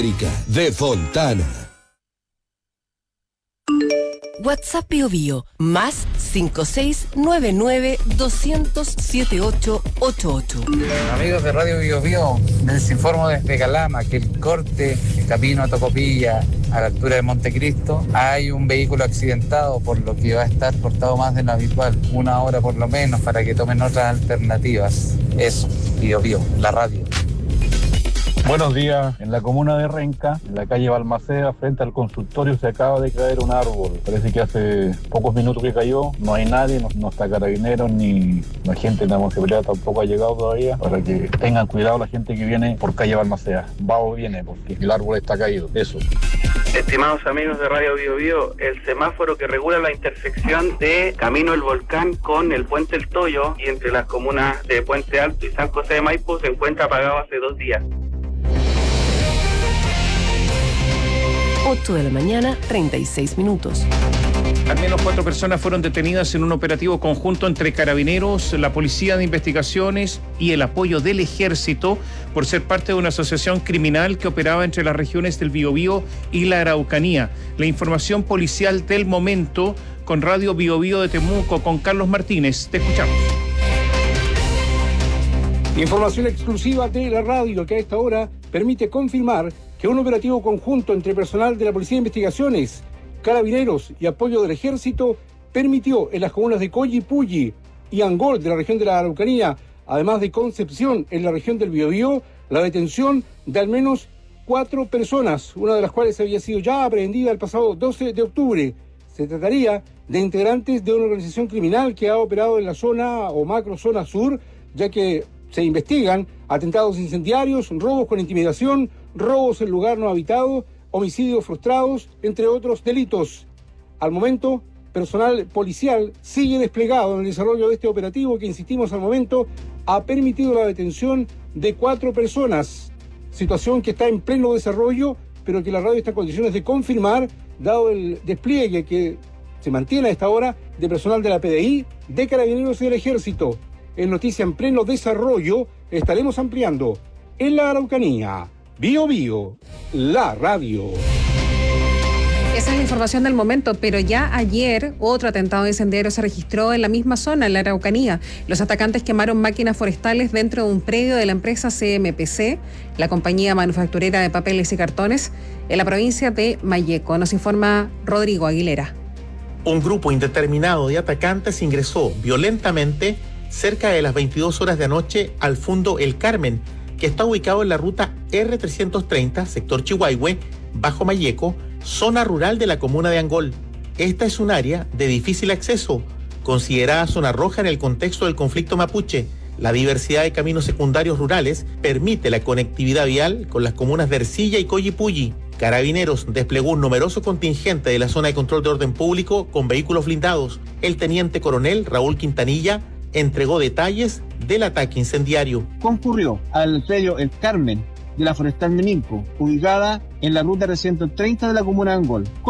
de Fontana. WhatsApp Bio Bio, más 5699-200-7888. Amigos de Radio Bio Bio, les informo desde Calama que el corte, el camino a Tocopilla, a la altura de Montecristo, hay un vehículo accidentado, por lo que va a estar cortado más de lo habitual, 1 hora por lo menos, para que tomen otras alternativas. Eso, Bio Bio, la radio. Buenos días. En la comuna de Renca, en la calle Balmaceda, frente al consultorio, se acaba de caer un árbol. Parece que hace pocos minutos que cayó. No hay nadie, no está Carabineros, ni la gente de la municipalidad tampoco ha llegado todavía. Para que tengan cuidado la gente que viene por calle Balmaceda. Va o viene, porque el árbol está caído. Eso. Estimados amigos de Radio Bio Bio, el semáforo que regula la intersección de Camino El Volcán con el Puente El Toyo y entre las comunas de Puente Alto y San José de Maipú se encuentra apagado hace 2 días. 8 de la mañana, 36 minutos. Al menos 4 personas fueron detenidas en un operativo conjunto entre Carabineros, la Policía de Investigaciones y el apoyo del Ejército por ser parte de una asociación criminal que operaba entre las regiones del Biobío y la Araucanía. La información policial del momento con Radio Biobío de Temuco, con Carlos Martínez. Te escuchamos. Información exclusiva de la radio que a esta hora permite confirmar que un operativo conjunto entre personal de la Policía de Investigaciones, Carabineros y apoyo del Ejército permitió en las comunas de Collipulli y Angol de la región de la Araucanía, además de Concepción en la región del Biobío, la detención de al menos 4 personas, una de las cuales había sido ya aprehendida el pasado 12 de octubre. Se trataría de integrantes de una organización criminal que ha operado en la zona o macrozona sur, ya que se investigan atentados incendiarios, robos con intimidación, robos en lugar no habitado, homicidios frustrados, entre otros delitos. Al momento, personal policial sigue desplegado en el desarrollo de este operativo que, insistimos, al momento ha permitido la detención de 4 personas. Situación que está en pleno desarrollo, pero que la radio está en condiciones de confirmar, dado el despliegue que se mantiene a esta hora de personal de la PDI, de Carabineros y del Ejército. En noticia en pleno desarrollo, estaremos ampliando en la Araucanía. Bio Bio, la radio. Esa es la información del momento, pero ya ayer otro atentado incendiario se registró en la misma zona, en la Araucanía. Los atacantes quemaron máquinas forestales dentro de un predio de la empresa CMPC, la compañía manufacturera de papeles y cartones, en la provincia de Malleco. Nos informa Rodrigo Aguilera. Un grupo indeterminado de atacantes ingresó violentamente cerca de las 22 horas de anoche al Fundo El Carmen, que está ubicado en la ruta R330, sector Chihuahue, bajo Malleco, zona rural de la comuna de Angol. Esta es un área de difícil acceso, considerada zona roja en el contexto del conflicto mapuche. La diversidad de caminos secundarios rurales permite la conectividad vial con las comunas de Ercilla y Collipulli. Carabineros desplegó un numeroso contingente de la zona de control de orden público con vehículos blindados. El teniente coronel Raúl Quintanilla entregó detalles del ataque incendiario. Concurrió al predio El Carmen de la Forestal Meninco, ubicada en la ruta R130 de la comuna de Angol.